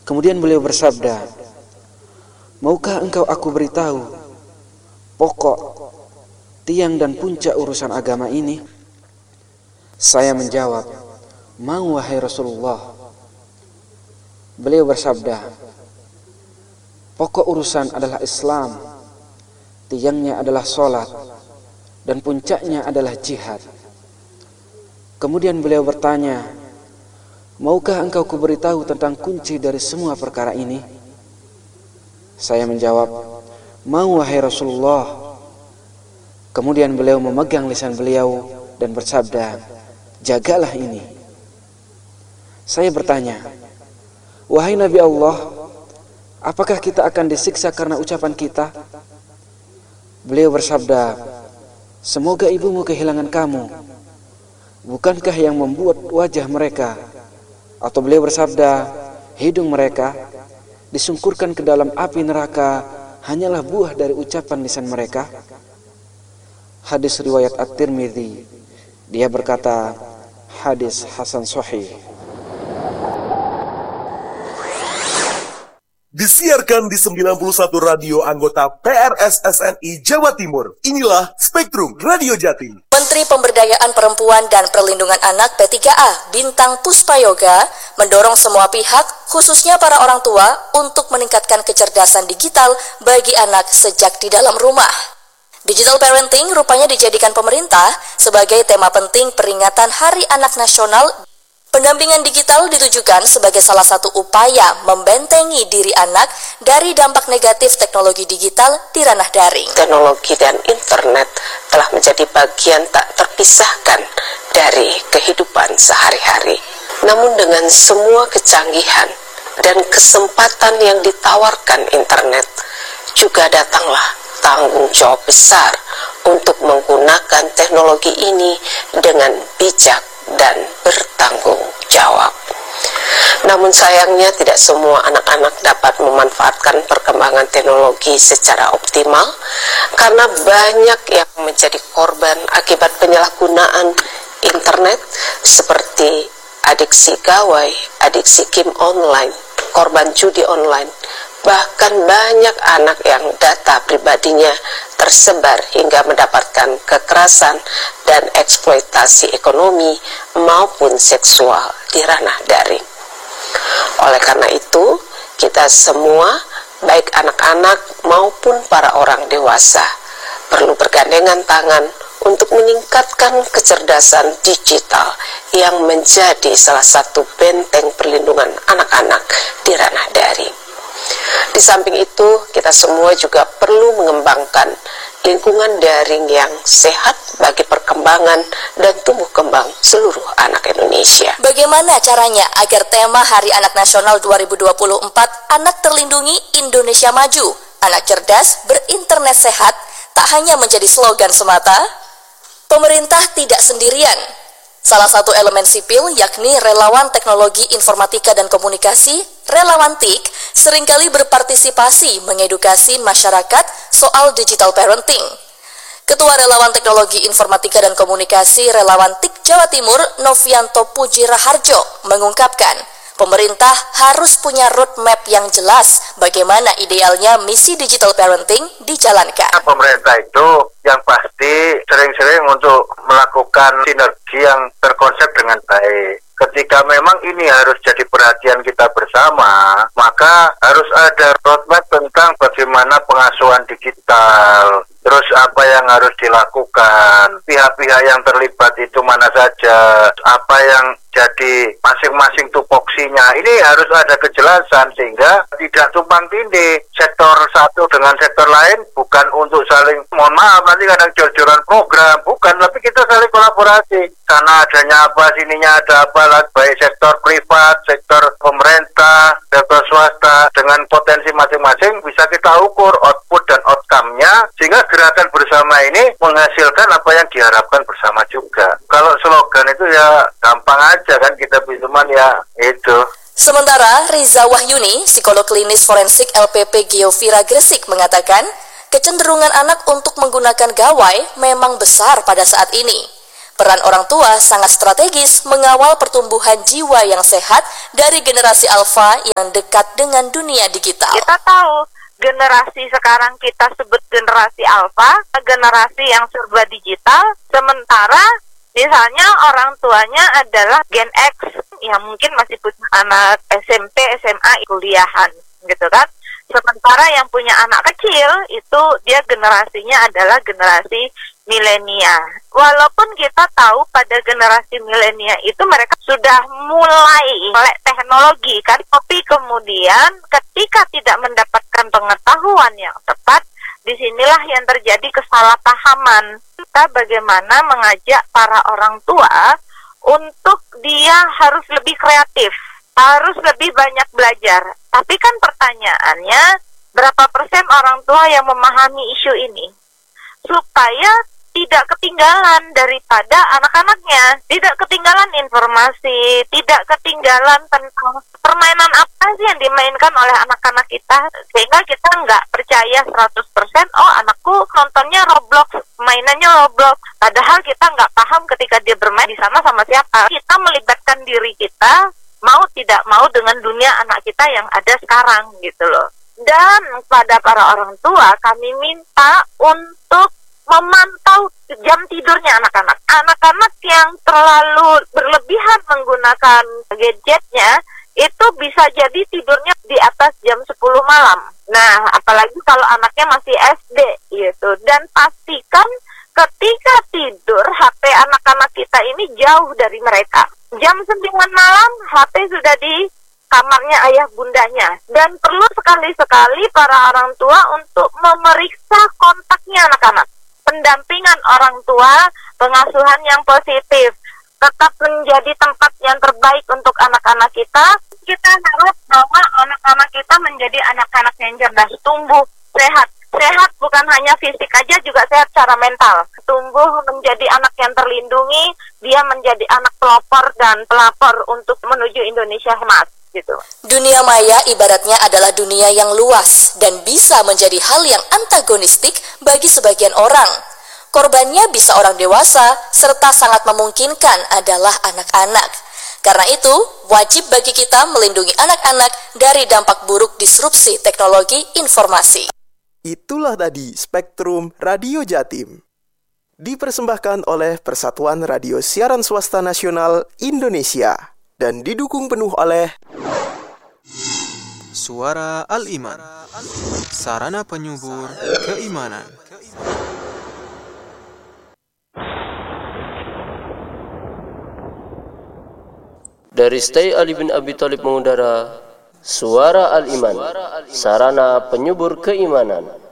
Kemudian beliau bersabda, "Maukah engkau aku beritahu pokok, tiang dan puncak urusan agama ini?" Saya menjawab, "Mau wahai Rasulullah." Beliau bersabda, "Pokok urusan adalah Islam, tiangnya adalah sholat, dan puncaknya adalah jihad." Kemudian beliau bertanya, "Maukah engkau kuberitahu tentang kunci dari semua perkara ini?" Saya menjawab, "Mau wahai Rasulullah." Kemudian beliau memegang lisan beliau dan bersabda, "Jagalah ini." Saya bertanya, "Wahai Nabi Allah, apakah kita akan disiksa karena ucapan kita?" Beliau bersabda, "Semoga ibumu kehilangan kamu. Bukankah yang membuat wajah mereka?" Atau beliau bersabda, "Hidung mereka disungkurkan ke dalam api neraka hanyalah buah dari ucapan lisan mereka." Hadis riwayat At-Tirmidzi. Dia berkata, hadis hasan sahih. Disiarkan di 91 radio anggota PRSSNI Jawa Timur. Inilah Spektrum Radio Jatim. Menteri Pemberdayaan Perempuan dan Perlindungan Anak P3A, Bintang Puspayoga, mendorong semua pihak, khususnya para orang tua, untuk meningkatkan kecerdasan digital bagi anak sejak di dalam rumah. Digital parenting rupanya dijadikan pemerintah sebagai tema penting peringatan Hari Anak Nasional. Pendampingan digital ditujukan sebagai salah satu upaya membentengi diri anak dari dampak negatif teknologi digital di ranah daring. Teknologi dan internet telah menjadi bagian tak terpisahkan dari kehidupan sehari-hari. Namun dengan semua kecanggihan dan kesempatan yang ditawarkan internet, juga datanglah tanggung jawab besar untuk menggunakan teknologi ini dengan bijak dan bertanggung jawab. Namun sayangnya tidak semua anak-anak dapat memanfaatkan perkembangan teknologi secara optimal karena banyak yang menjadi korban akibat penyalahgunaan internet seperti adiksi gawai, adiksi game online, korban judi online. Bahkan banyak anak yang data pribadinya tersebar hingga mendapatkan kekerasan dan eksploitasi ekonomi maupun seksual di ranah daring. Oleh karena itu, kita semua, baik anak-anak maupun para orang dewasa, perlu bergandengan tangan untuk meningkatkan kecerdasan digital yang menjadi salah satu benteng perlindungan anak-anak di ranah daring. Di samping itu, kita semua juga perlu mengembangkan lingkungan daring yang sehat bagi perkembangan dan tumbuh kembang seluruh anak Indonesia. Bagaimana caranya agar tema Hari Anak Nasional 2024 Anak Terlindungi Indonesia Maju, Anak Cerdas Berinternet Sehat tak hanya menjadi slogan semata? Pemerintah tidak sendirian. Salah satu elemen sipil yakni relawan teknologi informatika dan komunikasi, relawan TIK, seringkali berpartisipasi mengedukasi masyarakat soal digital parenting. Ketua Relawan Teknologi Informatika dan Komunikasi Relawan TIK Jawa Timur, Novianto Puji Raharjo, mengungkapkan, pemerintah harus punya roadmap yang jelas bagaimana idealnya misi digital parenting dijalankan. Pemerintah itu yang pasti sering-sering untuk melakukan sinergi yang terkonsep dengan baik. Ketika memang ini harus jadi perhatian kita bersama, maka harus ada roadmap tentang bagaimana pengasuhan digital. Terus apa yang harus dilakukan, pihak-pihak yang terlibat itu mana saja, apa yang jadi masing-masing tupoksinya. Ini harus ada kejelasan sehingga tidak tumpang tindih sektor satu dengan sektor lain, bukan untuk saling, mohon maaf nanti kadang jor-joran program, bukan, tapi kita saling kolaborasi. Sana adanya apa, sininya ada apa, baik sektor privat, sektor pemerintah, sektor swasta, dengan potensi masing-masing bisa kita ukur output dan outcome-nya, sehingga gerakan bersama ini menghasilkan apa yang diharapkan bersama juga. Kalau slogan itu ya gampang aja kan, kita cuman ya itu. Sementara Riza Wahyuni, psikolog klinis forensik LPP Geovira Gresik mengatakan, kecenderungan anak untuk menggunakan gawai memang besar pada saat ini. Peran orang tua sangat strategis mengawal pertumbuhan jiwa yang sehat dari generasi alfa yang dekat dengan dunia digital. Kita tahu generasi sekarang kita sebut generasi alfa, generasi yang serba digital, sementara misalnya orang tuanya adalah Gen X yang mungkin masih punya anak SMP, SMA, kuliahan gitu kan. Sementara yang punya anak kecil itu dia generasinya adalah generasi milenial. Walaupun kita tahu pada generasi milenial itu mereka sudah mulai melek teknologi kan, tapi kemudian ketika tidak mendapatkan pengetahuan yang tepat, disinilah yang terjadi kesalahpahaman. Kita bagaimana mengajak para orang tua untuk dia harus lebih kreatif, harus lebih banyak belajar. Tapi kan pertanyaannya, berapa persen orang tua yang memahami isu ini? Supaya tidak ketinggalan daripada anak-anaknya, tidak ketinggalan informasi, tidak ketinggalan tentang permainan apa sih yang dimainkan oleh anak-anak kita, sehingga kita nggak percaya 100%, oh anakku nontonnya Roblox, mainannya Roblox, padahal kita nggak paham ketika dia bermain di sana sama siapa. Kita melibatkan diri kita, mau tidak mau dengan dunia anak kita yang ada sekarang gitu loh. Dan pada para orang tua kami minta untuk memantau jam tidurnya anak-anak. Anak-anak yang terlalu berlebihan menggunakan gadgetnya itu bisa jadi tidurnya di atas jam 10 malam. Nah, apalagi kalau anaknya masih SD gitu. Dan pastikan ketika tidur HP anak-anak kita ini jauh dari mereka. Jam 9 malam HP sudah di kamarnya ayah bundanya. Dan perlu sekali-sekali para orang tua untuk memeriksa kontaknya anak-anak. Pendampingan orang tua, pengasuhan yang positif, tetap menjadi tempat yang terbaik untuk anak-anak kita. Kita harap bahwa anak-anak kita menjadi anak-anak yang cerdas, tumbuh sehat. Sehat bukan hanya fisik aja, juga sehat secara mental. Tumbuh menjadi anak yang terlindungi, dia menjadi anak pelopor dan pelapor untuk menuju Indonesia emas. Gitu. Dunia maya ibaratnya adalah dunia yang luas dan bisa menjadi hal yang antagonistik bagi sebagian orang. Korbannya bisa orang dewasa, serta sangat memungkinkan adalah anak-anak. Karena itu, wajib bagi kita melindungi anak-anak dari dampak buruk disrupsi teknologi informasi. Itulah tadi Spektrum Radio Jatim. Dipersembahkan oleh Persatuan Radio Siaran Swasta Nasional Indonesia dan didukung penuh oleh Suara Al-Iman, sarana penyubur keimanan. Dari Stay Ali bin Abi Thalib mengudara Suara Al-Iman, sarana penyubur keimanan.